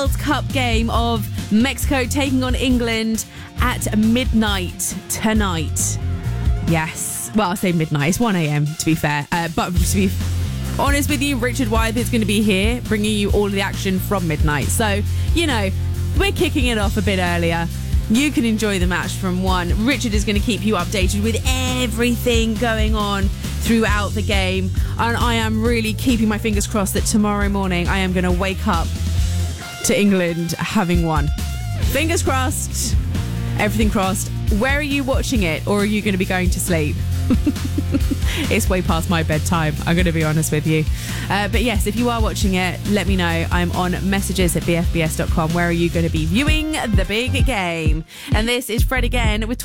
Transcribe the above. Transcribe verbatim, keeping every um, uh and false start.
World Cup game of Mexico taking on England at midnight tonight. Yes. Well, I say midnight. It's one a.m. to be fair. Uh, but to be honest with you, Richard Wyeth is going to be here bringing you all the action from midnight. So, you know, we're kicking it off a bit earlier. You can enjoy the match from one. Richard is going to keep you updated with everything going on throughout the game. And I am really keeping my fingers crossed that tomorrow morning I am going to wake up to England having won. Fingers crossed. Everything crossed. Where are you watching it, or are you going to be going to sleep? It's way past my bedtime, I'm going to be honest with you. Uh, but yes, if you are watching it, let me know. I'm on messages at b f b s dot com. Where are you going to be viewing the big game? And this is Fred again with